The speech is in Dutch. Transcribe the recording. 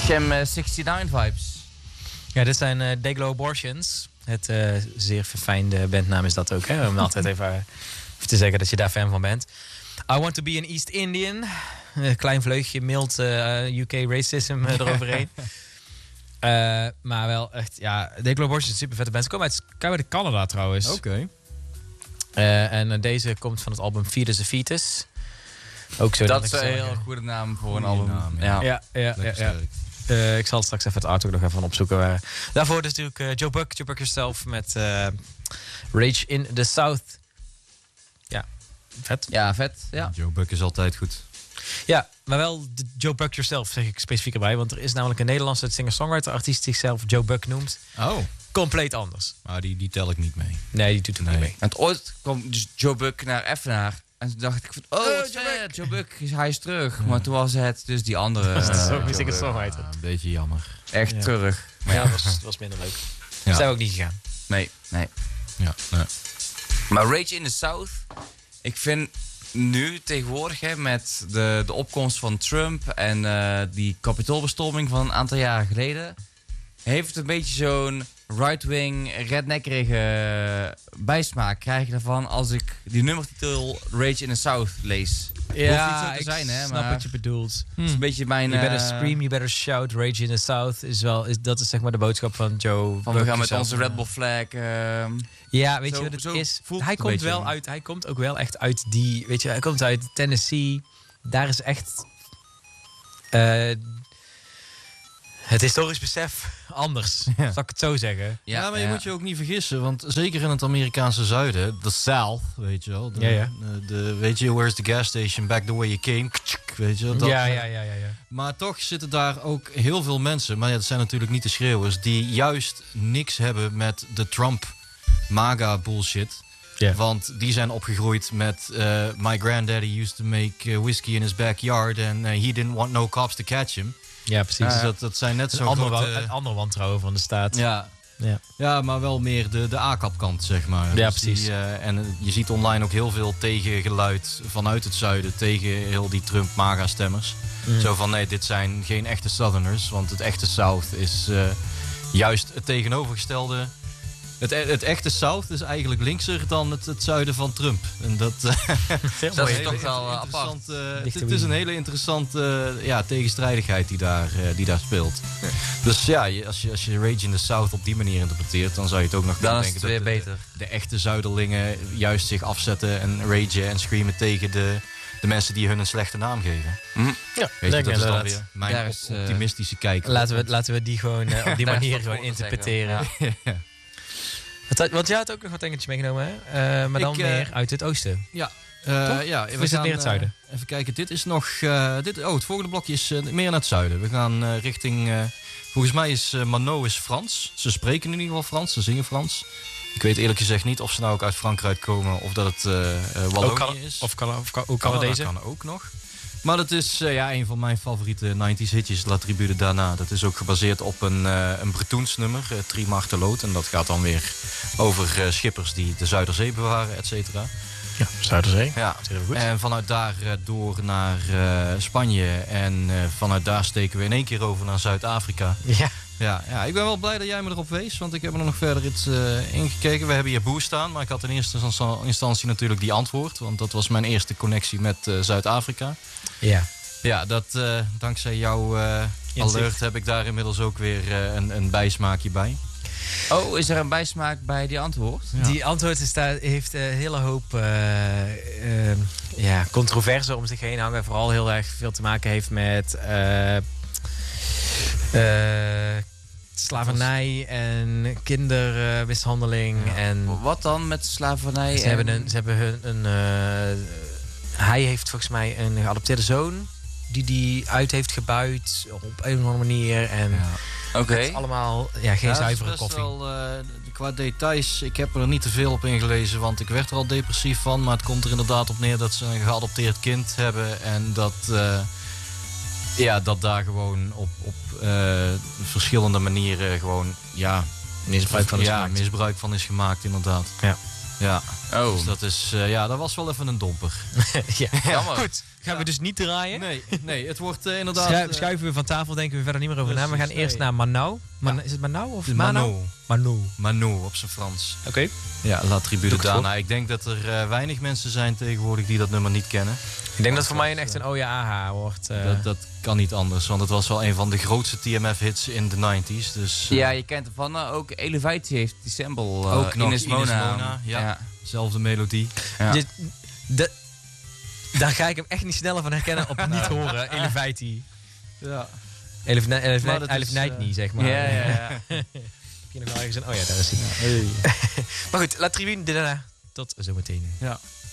Sham 69 vibes. Ja, dit zijn Dayglow Abortions. Het zeer verfijnde bandnaam is dat ook, hè? Om altijd even te zeggen dat je daar fan van bent. I Want To Be an East Indian. Een klein vleugje mild UK racism eroverheen. Maar wel echt, ja, Dayglow Abortions is een super vette band. Ze komen uit Canada trouwens. Oké. En deze komt van het album Fetus a Fetus. Ook zo. Dat is een heel goede naam voor een album. Naam, ja. Ja. Ik zal straks even het artwork nog even opzoeken. Daarvoor dus natuurlijk Joe Buck Yourself met Rage in the South. Ja, vet. Ja, vet. Ja. Joe Buck is altijd goed. Ja, maar wel de Joe Buck Yourself zeg ik specifiek erbij. Want er is namelijk een Nederlandse singer-songwriter-artiest die zichzelf Joe Buck noemt. Oh. Compleet anders. Maar die tel ik niet mee. Nee, die doet er niet mee. En ooit kwam dus Joe Buck naar Effenaar. En toen dacht ik van, Joe Buck, hij is terug. Ja. Maar toen was het dus die andere singer-songwriter. Een beetje jammer. Echt terug. Maar ja, dat was minder leuk. Ja. Zijn we ook niet gegaan. Nee. Ja, nee. Maar Rage in the South, ik vind nu tegenwoordig met de opkomst van Trump en die kapitoolbestorming van een aantal jaren geleden, heeft het een beetje zo'n right-wing, redneckerige bijsmaak krijg je ervan als ik die nummertitel Rage in the South lees. Ja, ik snap maar wat je bedoelt. Het is een beetje mijn... You better scream, you better shout, Rage in the South dat is zeg maar de boodschap van Joe. Van we gaan met onze Red Bull flag... ja, weet je wat het is? Hij komt ook wel echt uit die... Weet je, hij komt uit Tennessee. Daar is echt... het historisch besef anders, zal ik het zo zeggen. Ja, maar je moet je ook niet vergissen, want zeker in het Amerikaanse zuiden, de South, weet je wel. Weet je, where's the gas station, back the way you came, weet je wel. Ja. Maar toch zitten daar ook heel veel mensen, maar dat zijn natuurlijk niet de schreeuwers, die juist niks hebben met de Trump-MAGA bullshit. Yeah. Want die zijn opgegroeid met my granddaddy used to make whiskey in his backyard and he didn't want no cops to catch him. Ja, precies. Dus dat zijn net zo'n andere wantrouwen van de staat. Ja, maar wel meer de AKAP-kant, zeg maar. Ja, dus precies. En je ziet online ook heel veel tegengeluid vanuit het zuiden tegen heel die Trump-MAGA-stemmers. Zo van, nee, dit zijn geen echte Southerners, want het echte South is juist het tegenovergestelde. Het echte South is eigenlijk linkser dan het zuiden van Trump. En dat is toch wel apart. Het is een hele interessante tegenstrijdigheid die daar speelt. Ja. Dus ja, als je Rage in the South op die manier interpreteert, dan zou je het ook nog kunnen denken dat beter. De echte zuiderlingen juist zich afzetten en ragen en screamen tegen de mensen die hun een slechte naam geven. Ja, weet je, dat is dan weer mijn optimistische kijk. Laten we die gewoon op die manier gewoon interpreteren. Ja. Want jij had ook nog wat dingetjes meegenomen, hè? Maar dan meer uit het oosten. Ja. Of is het meer het zuiden? Even kijken, dit is nog... het volgende blokje is meer naar het zuiden. We gaan richting... volgens mij is Mano is Frans. Ze spreken in ieder geval Frans, ze zingen Frans. Ik weet eerlijk gezegd niet of ze nou ook uit Frankrijk komen of dat het Wallonië is. Of Canadees. Dat kan ook nog. Maar dat is een van mijn favoriete 90s hitjes, La Tribu de Dana. Dat is ook gebaseerd op een Bretoens nummer, Tri Marteloot. En dat gaat dan weer over schippers die de Zuiderzee bewaren, et cetera. Ja, Zuiderzee. Ja. En vanuit daar door naar Spanje. En vanuit daar steken we in één keer over naar Zuid-Afrika. Ja, ik ben wel blij dat jij me erop wees, want ik heb er nog verder iets ingekeken. We hebben hier Boer staan, maar ik had in eerste instantie natuurlijk die antwoord. Want dat was mijn eerste connectie met Zuid-Afrika. Ja, dat dankzij jouw alert heb ik daar inmiddels ook weer een bijsmaakje bij. Oh, is er een bijsmaak bij die antwoord? Ja. Die antwoord heeft een hele hoop controverse om zich heen hangen. Vooral heel erg veel te maken heeft met slavernij en kindermishandeling. En wat dan met slavernij? Ze hebben hij heeft volgens mij een geadopteerde zoon die uit heeft gebuit op een of andere manier. En Oké. Het is allemaal geen zuivere koffie. Wel, qua details, ik heb er niet te veel op ingelezen, want ik werd er al depressief van. Maar het komt er inderdaad op neer dat ze een geadopteerd kind hebben. En dat daar gewoon op verschillende manieren gewoon misbruik van is gemaakt, inderdaad. Ja. Oh. Dus dat is, dat was wel even een domper. Jammer. Goed. gaan we dus niet draaien. Nee, het wordt inderdaad... Schuiven we van tafel, denken we verder niet meer over na. We gaan eerst naar Manau. Is het Manau of Mano? Mano. Mano op zijn Frans. Oké. Ja, La Tribu de Doe ik Dana. Ik denk dat er weinig mensen zijn tegenwoordig die dat nummer niet kennen. Ik denk dat voor mij echt een Oja Aha wordt. Dat kan niet anders, want het was wel een van de grootste TMF-hits in de 90s. Dus, Ja, je kent ervan. Ook Elevati heeft die sample. ook nog Ines Mona. Mona, ja. Zelfde melodie. Ja. Daar ga ik hem echt niet sneller van herkennen op niet horen. Elevati. Ja. Elef Nightney, zeg maar. Ja. Heb je nog wel ergens een... Oh ja, daar is hij. Hey. Maar goed, La Tribune de Dana. Tot zometeen. Ja.